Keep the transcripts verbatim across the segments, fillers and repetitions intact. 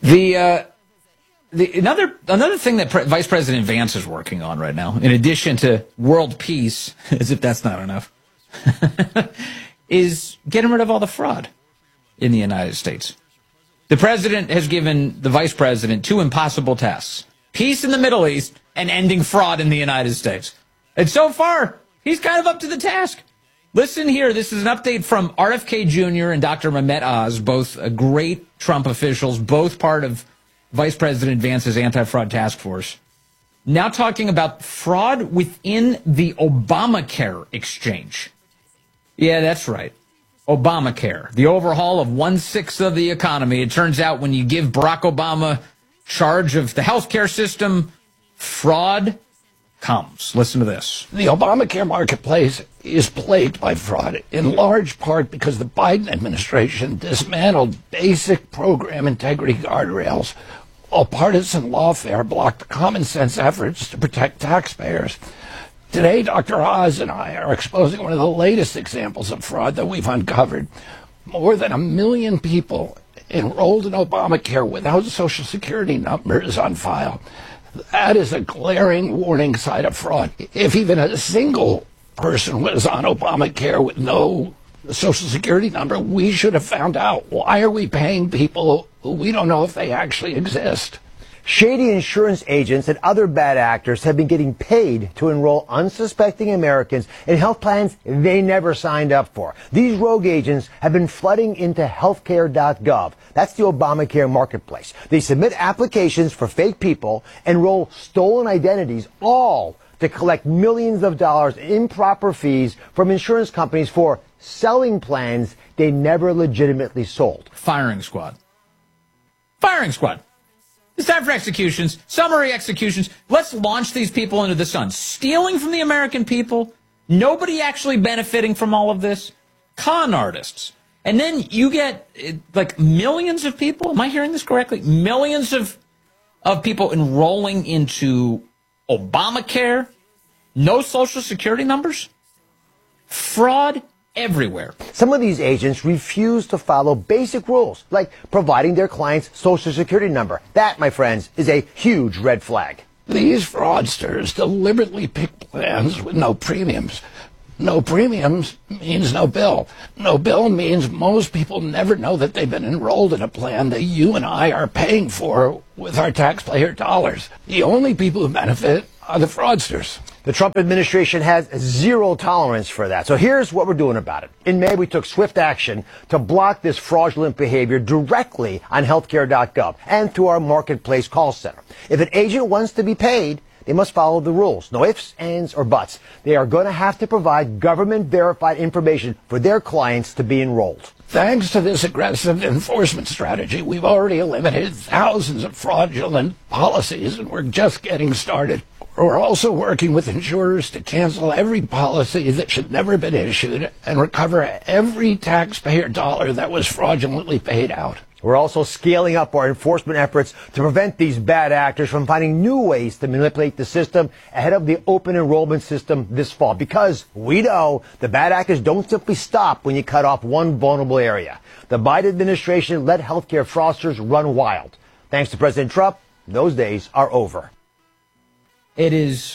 The uh, the another another thing that Pre- Vice President Vance is working on right now, in addition to world peace, as if that's not enough, is getting rid of all the fraud in the United States. The president has given the vice president two impossible tasks: peace in the Middle East and ending fraud in the United States. And so far, he's kind of up to the task. Listen here, this is an update from R F K Junior and Doctor Mehmet Oz, both great Trump officials, both part of Vice President Vance's anti-fraud task force. Now talking about fraud within the Obamacare exchange. Yeah, that's right. Obamacare, the overhaul of one-sixth of the economy. It turns out when you give Barack Obama charge of the healthcare system, fraud comes. Listen to this. The Obamacare marketplace is plagued by fraud, in large part because the Biden administration dismantled basic program integrity guardrails, while partisan lawfare blocked common-sense efforts to protect taxpayers. Today, Doctor Oz and I are exposing one of the latest examples of fraud that we've uncovered. More than a million people enrolled in Obamacare without Social Security numbers on file. That is a glaring warning sign of fraud. If even a single person was on Obamacare with no Social Security number, we should have found out. Why are we paying people who we don't know if they actually exist? Shady insurance agents and other bad actors have been getting paid to enroll unsuspecting Americans in health plans they never signed up for. These rogue agents have been flooding into healthcare dot gov. That's the Obamacare marketplace. They submit applications for fake people, enroll stolen identities, all to collect millions of dollars in improper fees from insurance companies for selling plans they never legitimately sold. Firing squad. Firing squad. It's time for executions, summary executions. Let's launch these people into the sun. Stealing from the American people, nobody actually benefiting from all of this, con artists. And then you get like millions of people, am I hearing this correctly? Millions of, of people enrolling into Obamacare, no Social Security numbers, fraud everywhere. Some of these agents refuse to follow basic rules, like providing their client's Social Security number. That, my friends, is a huge red flag. These fraudsters deliberately pick plans with no premiums. No premiums means no bill. No bill means most people never know that they've been enrolled in a plan that you and I are paying for with our taxpayer dollars. The only people who benefit are the fraudsters. The Trump administration has zero tolerance for that. So here's what we're doing about it. In May, we took swift action to block this fraudulent behavior directly on healthcare dot gov and through our marketplace call center. If an agent wants to be paid, they must follow the rules. No ifs, ands, or buts. They are going to have to provide government-verified information for their clients to be enrolled. Thanks to this aggressive enforcement strategy, we've already eliminated thousands of fraudulent policies, and we're just getting started. We're also working with insurers to cancel every policy that should never have been issued and recover every taxpayer dollar that was fraudulently paid out. We're also scaling up our enforcement efforts to prevent these bad actors from finding new ways to manipulate the system ahead of the open enrollment system this fall. Because we know the bad actors don't simply stop when you cut off one vulnerable area. The Biden administration let healthcare fraudsters run wild. Thanks to President Trump, those days are over. It is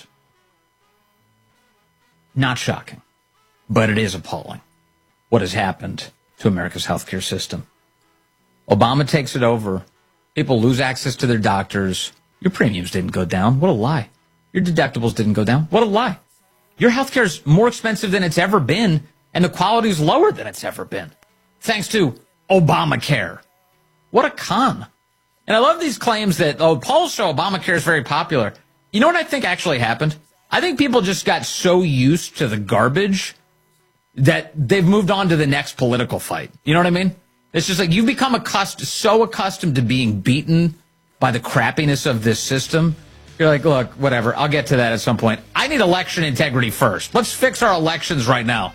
not shocking, but it is appalling what has happened to America's healthcare system. Obama takes it over. People lose access to their doctors. Your premiums didn't go down. What a lie. Your deductibles didn't go down. What a lie. Your healthcare is more expensive than it's ever been, and the quality is lower than it's ever been, thanks to Obamacare. What a con. And I love these claims that, oh, polls show Obamacare is very popular. You know what I think actually happened? I think people just got so used to the garbage that they've moved on to the next political fight. You know what I mean? It's just like you've become accustomed, so accustomed to being beaten by the crappiness of this system. You're like, look, whatever, I'll get to that at some point. I need election integrity first. Let's fix our elections right now.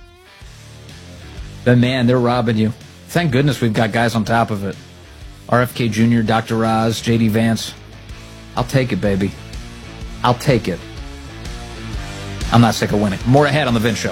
But man, they're robbing you. Thank goodness we've got guys on top of it. R F K Junior, Doctor Oz, J D Vance. I'll take it, baby. I'll take it. I'm not sick of winning. More ahead on The Vince Show.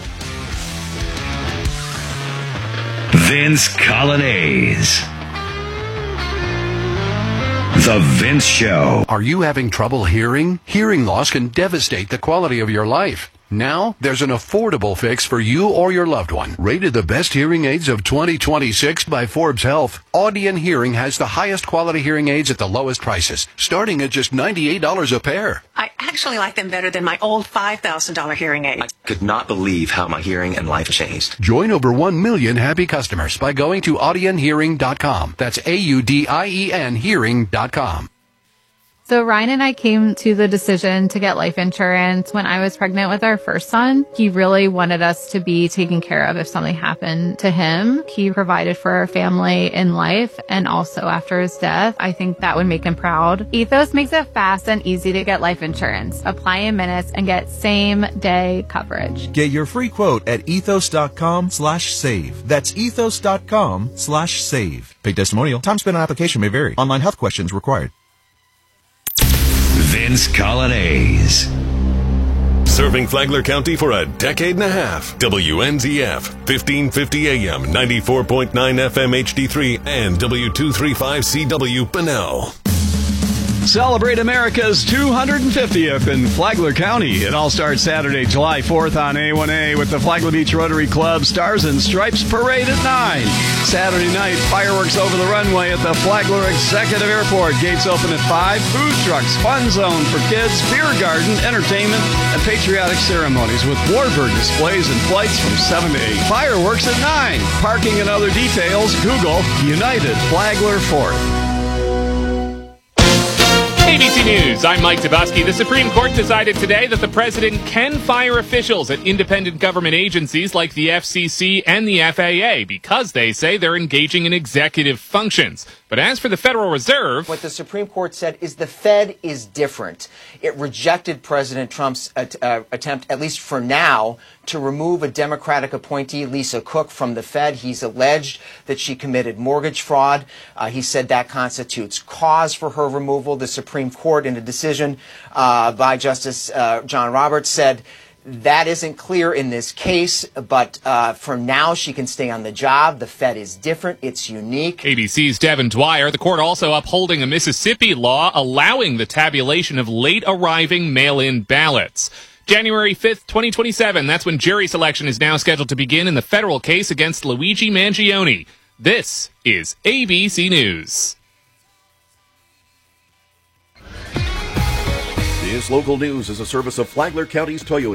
Vince Coglianese. The Vince Show. Are you having trouble hearing? Hearing loss can devastate the quality of your life. Now, there's an affordable fix for you or your loved one. Rated the best hearing aids of twenty twenty-six by Forbes Health, Audion Hearing has the highest quality hearing aids at the lowest prices, starting at just ninety-eight dollars a pair. I actually like them better than my old five thousand dollars hearing aid. I could not believe how my hearing and life changed. Join over one million happy customers by going to audion hearing dot com. That's A U D I E N hearing dot com. So Ryan and I came to the decision to get life insurance when I was pregnant with our first son. He really wanted us to be taken care of if something happened to him. He provided for our family in life and also after his death. I think that would make him proud. Ethos makes it fast and easy to get life insurance. Apply in minutes and get same day coverage. Get your free quote at ethos.com slash save. That's ethos.com slash save. Paid testimonial. Time spent on application may vary. Online health questions required. Vince Colonnese. Serving Flagler County for a decade and a half. W N Z F, fifteen fifty A M, ninety-four point nine F M H D three, and W two thirty-five C W Bunnell. Celebrate America's two hundred fiftieth in Flagler County. It all starts Saturday, July fourth on A one A with the Flagler Beach Rotary Club Stars and Stripes Parade at nine. Saturday night, fireworks over the runway at the Flagler Executive Airport. Gates open at five. Food trucks, fun zone for kids, beer garden, entertainment, and patriotic ceremonies with warbird displays and flights from seven to eight. Fireworks at nine. Parking and other details, Google United Flagler Fourth. A B C News, I'm Mike Dubusky. The Supreme Court decided today that the president can fire officials at independent government agencies like the F C C and the F A A because they say they're engaging in executive functions. But as for the Federal Reserve... What the Supreme Court said is the Fed is different. It rejected President Trump's at, uh, attempt, at least for now, to remove a Democratic appointee, Lisa Cook, from the Fed. He's alleged that she committed mortgage fraud. Uh, he said that constitutes cause for her removal. The Supreme Court, in a decision uh, by Justice uh, John Roberts, said that isn't clear in this case, but uh, for now she can stay on the job. The Fed is different. It's unique. A B C's Devin Dwyer. The court also upholding a Mississippi law allowing the tabulation of late-arriving mail-in ballots. January fifth, twenty twenty-seven, that's when jury selection is now scheduled to begin in the federal case against Luigi Mangione. This is A B C News. This local news is a service of Flagler County's Toyota.